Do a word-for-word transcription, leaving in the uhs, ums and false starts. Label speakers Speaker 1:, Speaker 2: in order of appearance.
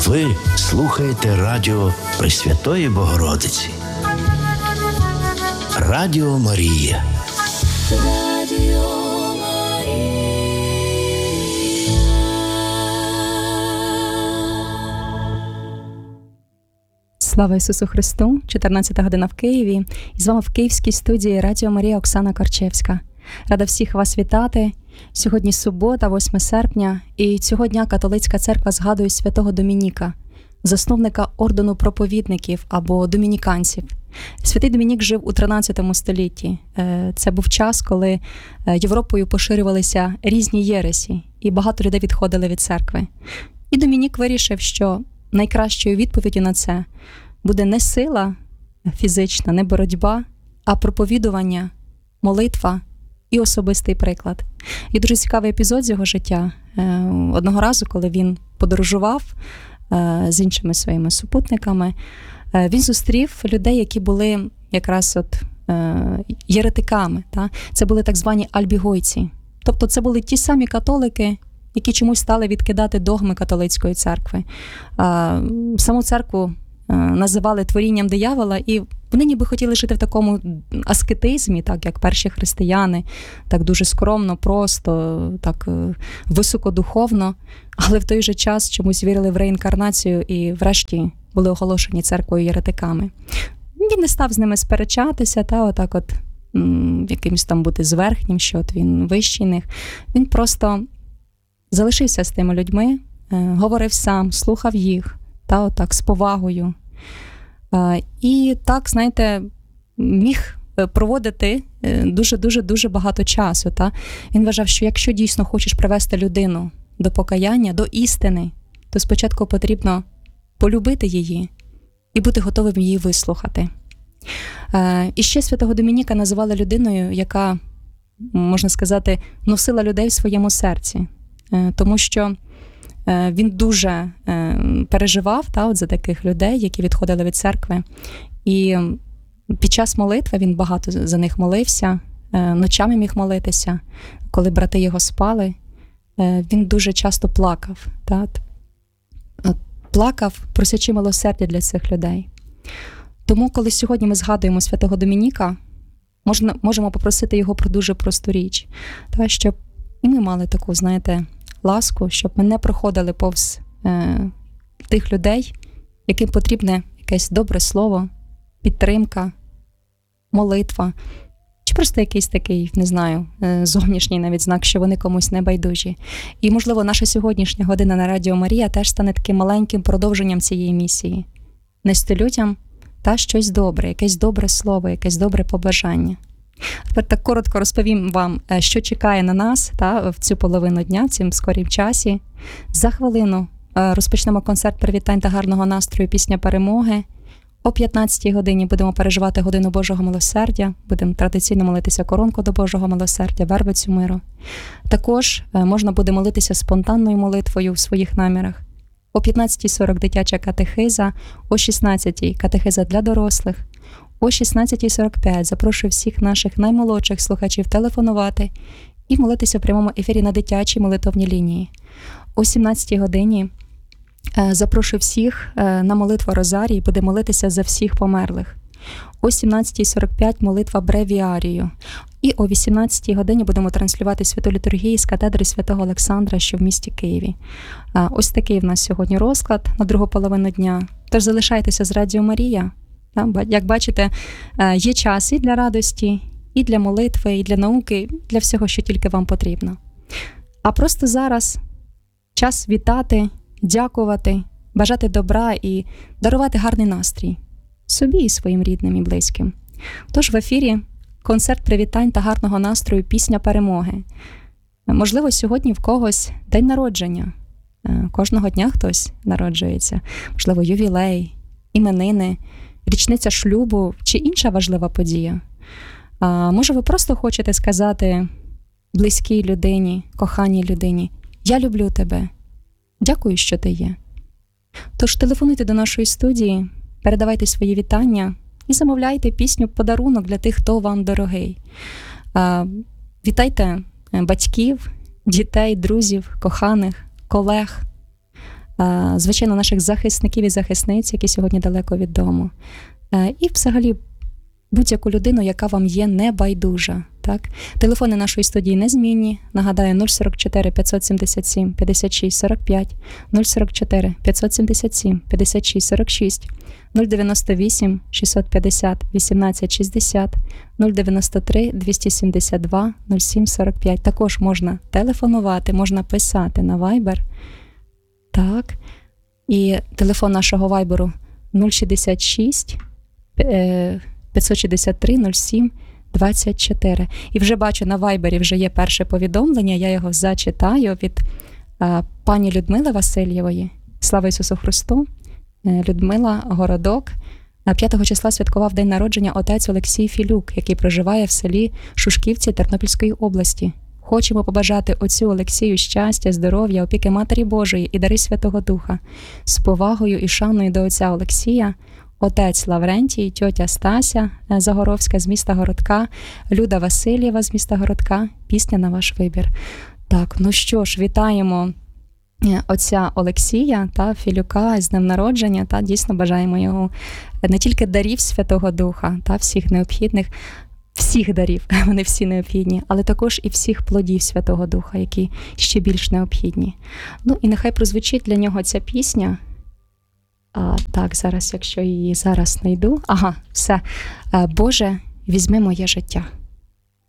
Speaker 1: Ви слухаєте радіо Пресвятої Богородиці. Радіо Марія. Радіо Марія.
Speaker 2: Слава Ісусу Христу! чотирнадцята година в Києві. І з вами в київській студії Радіо Марія Оксана Корчевська. Рада всіх вас вітати. Сьогодні субота, восьме серпня, і цього дня католицька церква згадує святого Домініка, засновника ордену проповідників або домініканців. Святий Домінік жив у тринадцятому столітті. Це був час, коли Європою поширювалися різні єресі, і багато людей відходили від церкви. І Домінік вирішив, що найкращою відповіддю на це буде не сила фізична, не боротьба, а проповідування, молитва і особистий приклад. І дуже цікавий епізод з його життя. Одного разу, коли він подорожував з іншими своїми супутниками, він зустрів людей, які були якраз от єретиками. Та? Це були так звані альбігойці. Тобто це були ті самі католики, які чомусь стали відкидати догми католицької церкви. Саму церкву називали творінням диявола, і вони ніби хотіли жити в такому аскетизмі, так як перші християни, так дуже скромно, просто, так високодуховно, але в той же час чомусь вірили в реінкарнацію і врешті були оголошені церквою єретиками. Він не став з ними сперечатися, та отак от м, якимось там бути зверхнім, що от він вищий них. Він просто залишився з тими людьми, е, говорив сам, слухав їх, та отак з повагою. Е, і так, знаєте, міг проводити дуже-дуже-дуже багато часу. Та? Він вважав, що якщо дійсно хочеш привести людину до покаяння, до істини, то спочатку потрібно полюбити її і бути готовим її вислухати. Е, і ще святого Домініка називали людиною, яка, можна сказати, носила людей в своєму серці. Е, тому що е, він дуже е, переживав та, от за таких людей, які відходили від церкви. І під час молитви він багато за них молився, е, ночами міг молитися. Коли брати його спали, е, він дуже часто плакав. Та, плакав, просячи милосердя для цих людей. Тому, коли сьогодні ми згадуємо святого Домініка, можна, можемо попросити його про дуже просту річ. Та, щоб і ми мали таку, знаєте, ласку, щоб ми не проходили повз е, тих людей, яким потрібне якесь добре слово, підтримка, молитва, чи просто якийсь такий, не знаю, зовнішній навіть знак, що вони комусь не байдужі. І, можливо, наша сьогоднішня година на Радіо Марія теж стане таким маленьким продовженням цієї місії. Нести людям та щось добре, якесь добре слово, якесь добре побажання. Тепер так коротко розповім вам, що чекає на нас та, в цю половину дня, в цьому скорім часі. За хвилину розпочнемо концерт привітань та гарного настрою «Пісня перемоги». О п'ятнадцятій годині будемо переживати годину Божого милосердя, будемо традиційно молитися коронку до Божого милосердя, вервицю миру. Також можна буде молитися спонтанною молитвою в своїх намірах. О п'ятнадцятій сорок дитяча катехиза, о шістнадцятій катехиза для дорослих, о шістнадцятій сорок п'ять запрошую всіх наших наймолодших слухачів телефонувати і молитися в прямому ефірі на дитячій молитовній лінії. О сімнадцятій годині запрошую всіх на молитву Розарії, буде молитися за всіх померлих. О сімнадцятій сорок п'ять молитва Бревіарію. І о вісімнадцятій годині будемо транслювати святу літургію з катедри святого Олександра, що в місті Києві. Ось такий в нас сьогодні розклад на другу половину дня. Тож залишайтеся з Радіо Марія. Як бачите, є час і для радості, і для молитви, і для науки, і для всього, що тільки вам потрібно. А просто зараз час вітати, дякувати, бажати добра і дарувати гарний настрій собі і своїм рідним і близьким. Тож в ефірі концерт привітань та гарного настрою «Пісня перемоги». Можливо, сьогодні в когось день народження. Кожного дня хтось народжується. Можливо, ювілей, іменини, річниця шлюбу чи інша важлива подія. А може, ви просто хочете сказати близькій людині, коханій людині: «Я люблю тебе. Дякую, що ти є». Тож телефонуйте до нашої студії, передавайте свої вітання і замовляйте пісню-подарунок для тих, хто вам дорогий. Вітайте батьків, дітей, друзів, коханих, колег. е, звичайно, наших захисників і захисниць, які сьогодні далеко від дому. Е, І взагалі будь-яку людину, яка вам є небайдужа. Так? Телефони нашої студії незмінні. Нагадаю, нуль сорок чотири п'ятсот сімдесят сім п'ятдесят шість сорок п'ять, нуль сорок чотири п'ятсот сімдесят сім п'ятдесят шість сорок шість, нуль дев'яносто вісім шістсот п'ятдесят вісімнадцять шістдесят, нуль дев'яносто три двісті сімдесят два нуль сім сорок п'ять. Також можна телефонувати, можна писати на Viber. Так. І телефон нашого Viber нуль шістдесят шість п'ятсот шістдесят три нуль сім двадцять чотири. І вже бачу, на Вайбері вже є перше повідомлення, я його зачитаю від а, пані Людмили Васильєвої. Слава Ісусу Христу! Людмила, Городок. п'ятого числа святкував день народження отець Олексій Філюк, який проживає в селі Шушківці Тернопільської області. Хочемо побажати отцю Олексію щастя, здоров'я, опіки Матері Божої і дари Святого Духа. З повагою і шаною до отця Олексія, отець Лаврентій, тьотя Стася Загоровська з міста Городка, Люда Васильєва з міста Городка. Пісня на ваш вибір. Так, ну що ж, вітаємо отця Олексія та Філюка з днем народження, та дійсно бажаємо його не тільки дарів Святого Духа, та всіх необхідних, всіх дарів, вони всі необхідні, але також і всіх плодів Святого Духа, які ще більш необхідні. Ну і нехай прозвучить для нього ця пісня. А, так, зараз, якщо її зараз знайду. Ага, все. Боже, візьми моє життя.